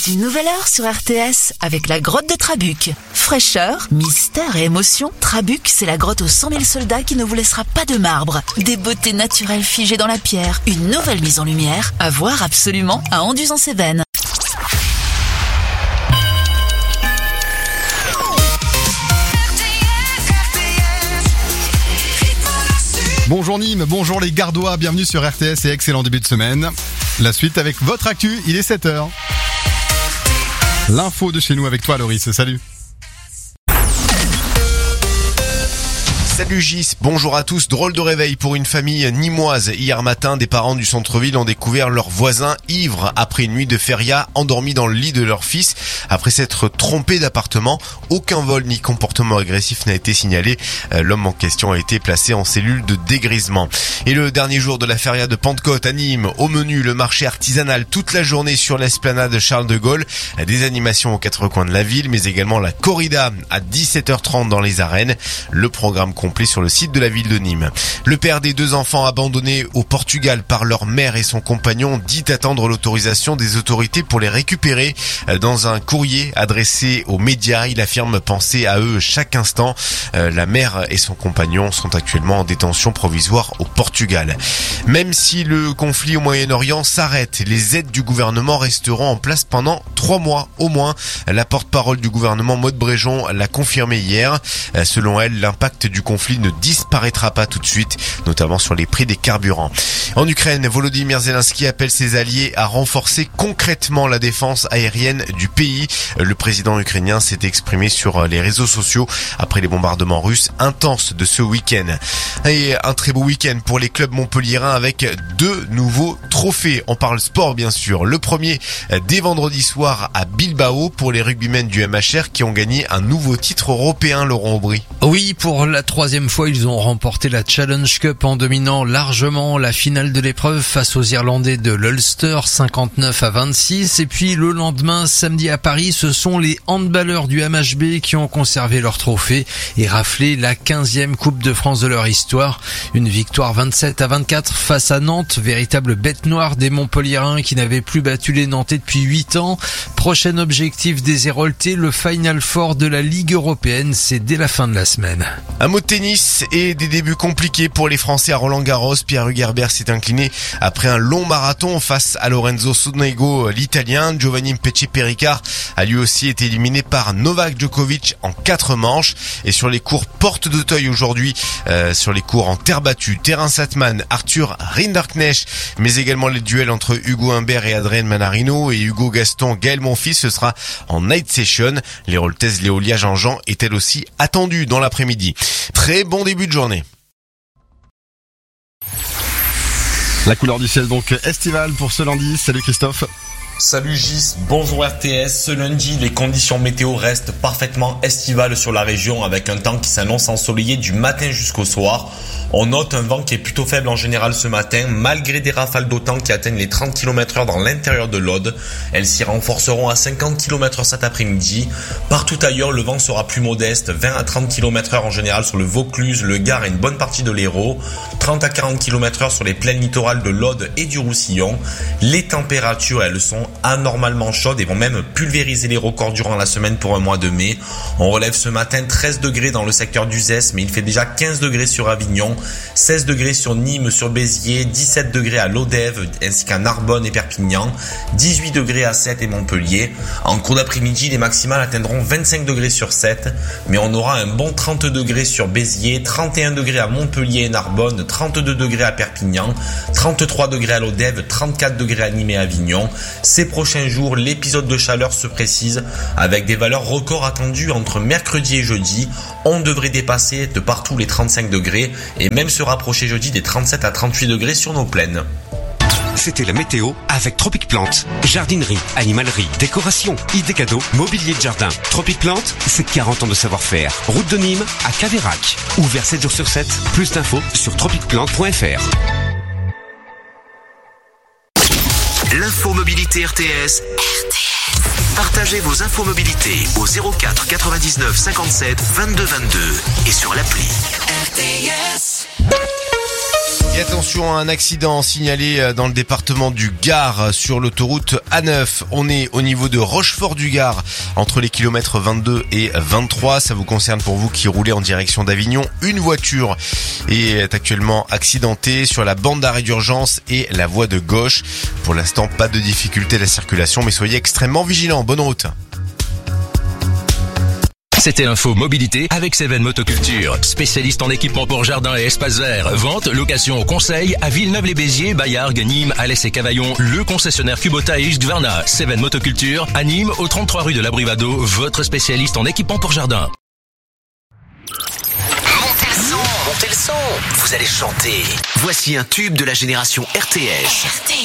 C'est une nouvelle heure sur RTS avec la grotte de Trabuc. Fraîcheur, mystère et émotion, Trabuc, c'est la grotte aux 100 000 soldats qui ne vous laissera pas de marbre. Des beautés naturelles figées dans la pierre, une nouvelle mise en lumière, à voir absolument à Anduze-en-Cévennes. Bonjour Nîmes, bonjour les Gardois, bienvenue sur RTS et excellent début de semaine. La suite avec votre actu, il est 7h. L'info de chez nous avec toi Loris, salut. Salut Gis, bonjour à tous. Drôle de réveil pour une famille nîmoise. Hier matin, des parents du centre-ville ont découvert leur voisin ivre après une nuit de feria, endormi dans le lit de leur fils. Après s'être trompé d'appartement, aucun vol ni comportement agressif n'a été signalé. L'homme en question a été placé en cellule de dégrisement. Et le dernier jour de la feria de Pentecôte à Nîmes, au menu le marché artisanal toute la journée sur l'esplanade Charles de Gaulle. Des animations aux quatre coins de la ville, mais également la corrida à 17h30 dans les arènes. Le programme complet sur le site de la ville de Nîmes. Le père des deux enfants abandonnés au Portugal par leur mère et son compagnon dit attendre l'autorisation des autorités pour les récupérer. Dans un courrier adressé aux médias, il affirme penser à eux chaque instant. La mère et son compagnon sont actuellement en détention provisoire au Portugal. Même si le conflit au Moyen-Orient s'arrête, les aides du gouvernement resteront en place pendant 3 mois au moins. La porte-parole du gouvernement Maud Bréjon l'a confirmé hier. Selon elle, l'impact du conflit ne disparaîtra pas tout de suite, notamment sur les prix des carburants. En Ukraine, Volodymyr Zelensky appelle ses alliés à renforcer concrètement la défense aérienne du pays. Le président ukrainien s'est exprimé sur les réseaux sociaux après les bombardements russes intenses de ce week-end. Et un très beau week-end pour les clubs montpelliérains avec 2 nouveaux trophées. On parle sport bien sûr. Le premier dès vendredi soir à Bilbao pour les rugbymen du MHR qui ont gagné un nouveau titre européen, Laurent Aubry. Oui, pour la 3e fois, ils ont remporté la Challenge Cup en dominant largement la finale de l'épreuve face aux Irlandais de l'Ulster, 59-26. Et puis le lendemain, samedi à Paris, ce sont les handballeurs du MHB qui ont conservé leur trophée et raflé la 15e Coupe de France de leur histoire. Une victoire 27-24 face à Nantes, véritable bête noire des Montpelliérains qui n'avaient plus battu les Nantais depuis 8 ans. Prochain objectif des Héroltais, le Final Four de la Ligue européenne, c'est dès la fin de la semaine. Un mot de tennis et des débuts compliqués pour les Français à Roland-Garros. Pierre Hugerbert s'est incliné après un long marathon face à Lorenzo Sonego, l'Italien. Giovanni Mpetshi-Perricard a lui aussi été éliminé par Novak Djokovic en 4 manches. Et sur les cours Porte d'Auteuil aujourd'hui, sur les cours en terre battue, Terrain Satman, Arthur Rinderknecht, mais également les duels entre Hugo Humbert et Adrien Manarino et Hugo Gaston, Gaël Monfils, ce sera en night session. L'Héroltaise Léolia Jean-Jean est elle aussi attendue dans l'après-midi. Très bon début de journée. La couleur du ciel donc estivale pour ce lundi. Salut Christophe. Salut Gis, bonjour RTS. Ce lundi, les conditions météo restent parfaitement estivales sur la région avec un temps qui s'annonce ensoleillé du matin jusqu'au soir. On note un vent qui est plutôt faible en général ce matin, malgré des rafales d'automne qui atteignent les 30 km/h dans l'intérieur de l'Aude. Elles s'y renforceront à 50 km/h cet après-midi. Partout ailleurs, le vent sera plus modeste, 20 à 30 km/h en général sur le Vaucluse, le Gard et une bonne partie de l'Hérault, 30 à 40 km/h sur les plaines littorales de l'Aude et du Roussillon. Les températures, elles sont anormalement chaudes et vont même pulvériser les records durant la semaine pour un mois de mai. On relève ce matin 13 degrés dans le secteur d'Uzès, mais il fait déjà 15 degrés sur Avignon, 16 degrés sur Nîmes, sur Béziers, 17 degrés à Lodève ainsi qu'à Narbonne et Perpignan, 18 degrés à Sète et Montpellier. En cours d'après-midi, les maximales atteindront 25 degrés sur Sète, mais on aura un bon 30 degrés sur Béziers, 31 degrés à Montpellier et Narbonne, 32 degrés à Perpignan, 33 degrés à Lodève, 34 degrés à Nîmes et Avignon. Ces prochains jours, l'épisode de chaleur se précise avec des valeurs records attendues entre mercredi et jeudi. On devrait dépasser de partout les 35 degrés et même se rapprocher jeudi des 37 à 38 degrés sur nos plaines. C'était la météo avec Tropic Plante. Jardinerie, animalerie, décoration, idées cadeaux, mobilier de jardin. Tropic Plante, c'est 40 ans de savoir-faire. Route de Nîmes à Caveyrac. Ouvert 7 jours sur 7. Plus d'infos sur tropicplante.fr. L'info mobilité RTS. Partagez vos infos mobilité au 04 99 57 22 22 et sur l'appli RTS. Et attention à un accident signalé dans le département du Gard sur l'autoroute A9. On est au niveau de Rochefort-du-Gard entre les kilomètres 22 et 23. Ça vous concerne pour vous qui roulez en direction d'Avignon. Une voiture est actuellement accidentée sur la bande d'arrêt d'urgence et la voie de gauche. Pour l'instant, pas de difficulté à la circulation, mais soyez extrêmement vigilants. Bonne route. C'était Info Mobilité avec Seven Motoculture, spécialiste en équipement pour jardin et espaces verts. Vente, location, conseil à Villeneuve-les-Béziers, Bayargues, Nîmes, Alès et Cavaillon. Le concessionnaire Kubota et Husqvarna. Seven Motoculture à Nîmes, au 33 rue de l'Abrivado, votre spécialiste en équipement pour jardin. Montez le son, vous allez chanter. Voici un tube de la génération RTS.